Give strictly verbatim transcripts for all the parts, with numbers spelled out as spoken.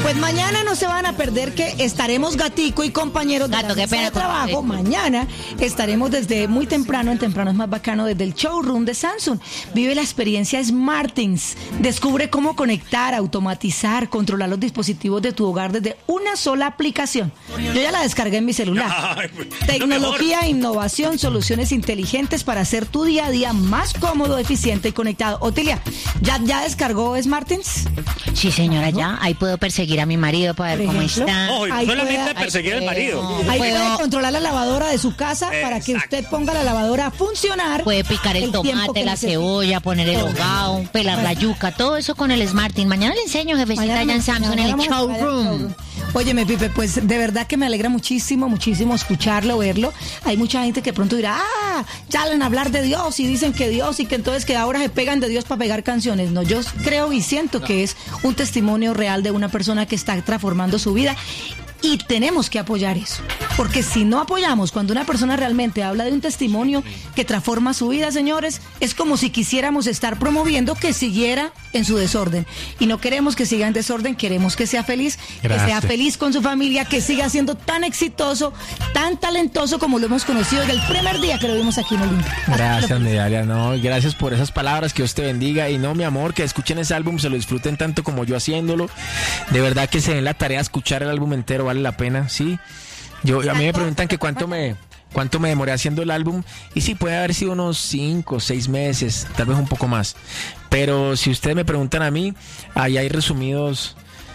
Pues mañana no se van a perder que estaremos Gatico y compañeros de Gato, la qué mesa pena de trabajo. con- Mañana estaremos desde muy temprano, en temprano es más bacano, desde el showroom de Samsung. Vive la experiencia Smartings. Descubre cómo conectar, automatizar, controlar los dispositivos de tu hogar desde una sola aplicación. Yo ya la descargué en mi celular. Ay, pues, Tecnología, innovación, soluciones inteligentes para hacer tu día a día más cómodo, eficiente y conectado. Otilia, ¿ya, ya descargó Smartings? Sí, señora, ya. Ahí puedo perseguir a mi marido para ver Por cómo ejemplo. está. No, Ahí solamente puede- perseguir al ahí marido. puede- Ahí Puedo- puede controlar la lavadora de su casa para que Exacto. usted ponga la lavadora a funcionar. Puede picar el, tiempo tomate, que la necesite. cebolla, poner el hogao, pelar la yuca, todo eso con el Smarting. Mañana le enseño, jefecita, Mañana allá en nos- Samsung, en el mañana vamos a ver el showroom. Óyeme, Pipe, pues de verdad que me alegra muchísimo, muchísimo escucharlo, verlo. Hay mucha gente que pronto dirá, ah, ya salen a hablar de Dios y dicen que Dios y que entonces que ahora se pegan de Dios para pegar canciones. No, yo creo y siento que es un testimonio real de una persona que está transformando su vida. Y tenemos que apoyar eso, porque si no apoyamos cuando una persona realmente habla de un testimonio que transforma su vida, señores, es como si quisiéramos estar promoviendo que siguiera en su desorden. Y no queremos que siga en desorden, queremos que sea feliz, Gracias. que sea feliz con su familia, que siga siendo tan exitoso, tan talentoso como lo hemos conocido desde el primer día que lo vimos aquí en Olimpia. Gracias, mi Dalia, no, gracias por esas palabras, que Dios te bendiga. Y no, mi amor, que escuchen ese álbum, se lo disfruten tanto como yo haciéndolo. De verdad que se den la tarea de escuchar el álbum entero, vale la pena, sí. Yo, a mí me preguntan que cuánto me, cuánto me demoré haciendo el álbum, y sí, puede haber sido unos cinco, seis meses, tal vez un poco más. Pero si ustedes me preguntan a mí, ahí hay resumidos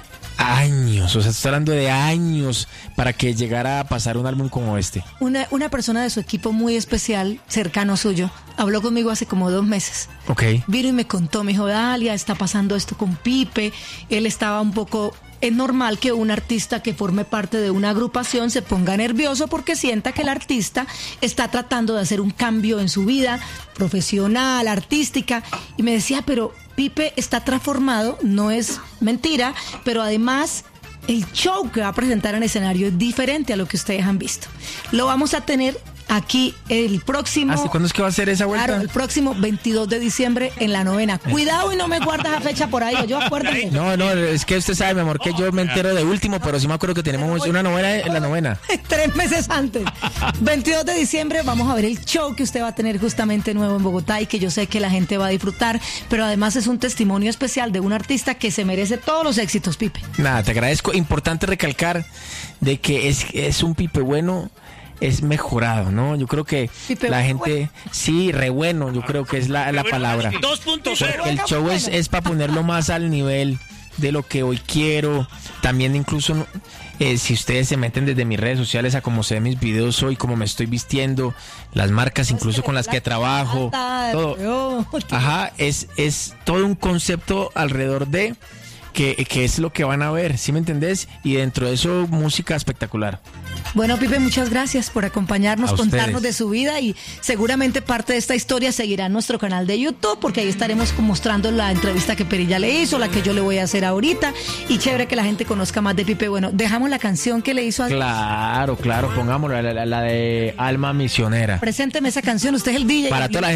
años, o sea, estoy hablando de años para que llegara a pasar un álbum como este. Una, una persona de su equipo muy especial, cercano suyo, habló conmigo hace como dos meses. Ok. Vino y me contó, me dijo, Dalia, está pasando esto con Pipe. Él estaba un poco... Es normal que un artista que forme parte de una agrupación se ponga nervioso porque sienta que el artista está tratando de hacer un cambio en su vida profesional, artística. Y me decía, pero Pipe está transformado, no es mentira, pero además... El show que va a presentar en escenario es diferente a lo que ustedes han visto. Lo vamos a tener aquí el próximo... ¿Hasta cuándo es que va a ser esa vuelta? Claro, el próximo veintidós de diciembre en la novena. Cuidado y no me guardas la fecha por ahí, yo acuérdame. No, no, es que usted sabe, mi amor, que yo me entero de último, pero sí me acuerdo que tenemos una novena en la novena. Tres meses antes. veintidós de diciembre vamos a ver el show que usted va a tener justamente nuevo en Bogotá y que yo sé que la gente va a disfrutar, pero además es un testimonio especial de un artista que se merece todos los éxitos, Pipe. Nada, te agradezco. Importante recalcar de que es, es un Pipe bueno, es mejorado, ¿no? Yo creo que Pipe la bueno. gente, sí, re bueno, yo creo que es la, la palabra. dos punto cero. El show es, es para ponerlo más al nivel de lo que hoy quiero. También incluso eh, si ustedes se meten desde mis redes sociales a cómo se ven mis videos hoy, cómo me estoy vistiendo, las marcas incluso con las que trabajo, todo. Ajá, es, es todo un concepto alrededor de que, que es lo que van a ver, ¿sí me entendés? Y dentro de eso, música espectacular. Bueno, Pipe, muchas gracias por acompañarnos, A contarnos ustedes. de su vida y seguramente parte de esta historia seguirá en nuestro canal de YouTube porque ahí estaremos mostrando la entrevista que Perilla le hizo, la que yo le voy a hacer ahorita y chévere que la gente conozca más de Pipe. Bueno, dejamos la canción que le hizo a... Claro, claro, pongámosla, la, la- la de Alma Misionera. Presénteme esa canción, usted es el D J. Para toda la